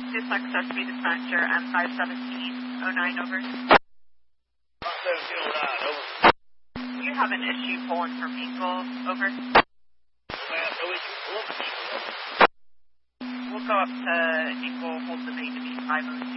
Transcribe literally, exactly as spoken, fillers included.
This access to dispatcher M five seventeen oh nine, over. five seventeen oh nine, over. You have an issue pulling from Eagle, over. Ma'am, no issue. Over. We'll go up to Eagle, hold the main to be five oh two.